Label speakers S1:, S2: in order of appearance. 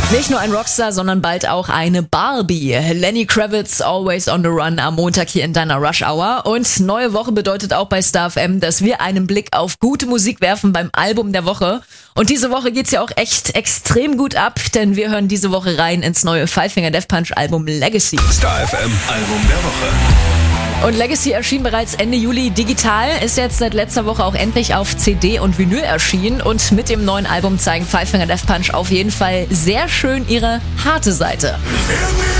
S1: Nicht nur ein Rockstar, sondern bald auch eine Barbie. Lenny Kravitz, Always on the Run, am Montag hier in deiner Rush Hour. Und neue Woche bedeutet auch bei Star FM, dass wir einen Blick auf gute Musik werfen beim Album der Woche. Und diese Woche geht's ja auch echt extrem gut ab, denn wir hören diese Woche rein ins neue Five Finger Death Punch Album Legacy.
S2: Star FM Album der Woche.
S1: Und Legacy erschien bereits Ende Juli digital, ist jetzt seit letzter Woche auch endlich auf CD und Vinyl erschienen. Und mit dem neuen Album zeigen Five Finger Death Punch auf jeden Fall sehr schön ihre harte Seite.